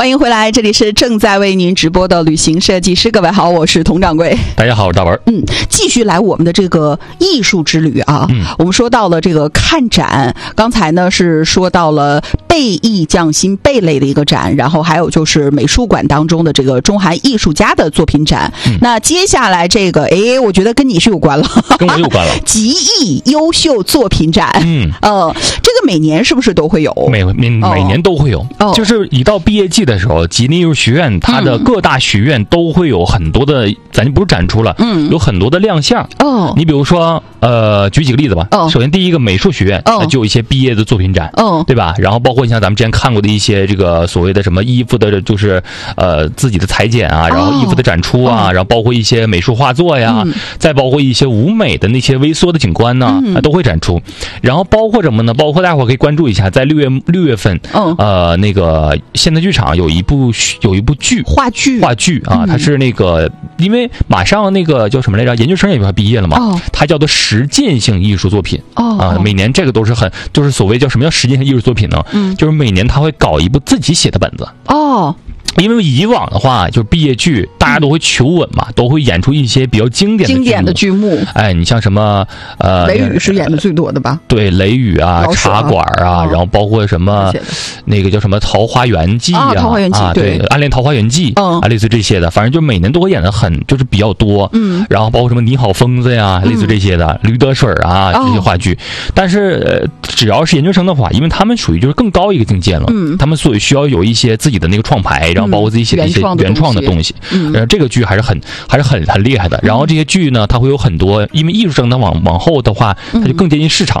欢迎回来，这里是正在为您直播的旅行设计师。各位好，我是佟掌柜。 大家好，我是大文。 继续来我们的这个艺术之旅啊。我们说到了这个看展，刚才呢是说到了贝艺匠心贝类的一个展，然后还有就是美术馆当中的这个中韩艺术家的作品展。那接下来这个，我觉得跟你是有关了， 跟我有关了。 极艺优秀作品展，这个每年是不是都会有？ 每年都会有，就是一到毕业季的时候，吉林艺术学院它的各大学院都会有很多的，咱就不是展出了，有很多的亮相。你比如说，举几个例子吧。首先第一个美术学院，就有一些毕业的作品展，对吧？然后包括像咱们之前看过的一些这个所谓的什么衣服的，就是自己的裁剪啊，然后衣服的展出啊，然后包括一些美术画作呀，再包括一些舞美的那些微缩的景观呢，都会展出。然后包括什么呢？包括大伙可以关注一下，在6月份，那个现代剧场有一部剧，话剧啊，它是那个因为马上那个叫什么来着，研究生也快毕业了嘛，它叫做实践性艺术作品每年这个都是就是所谓叫什么叫实践性艺术作品呢？就是每年他会搞一部自己写的本子因为以往的话，就是毕业剧，大家都会求稳嘛，都会演出一些比较经典的剧目。你像什么雷雨是演的最多的吧？ 对，雷雨啊，茶馆啊，然后包括什么那个叫什么《桃花源记》 桃花源记对，《暗恋桃花源记》类似这些的，反正就每年都会演的就是比较多。然后包括什么你好疯子呀，类似这些的，驴得水啊这些话剧。但是只要是研究生的话，因为他们属于就是更高一个境界了，他们所以需要有一些自己的那个创牌，然后包括自己写的一些原创的东西，这个剧还是很厉害的。然后这些剧呢，它会有很多，因为艺术生它往后的话，它就更接近市场，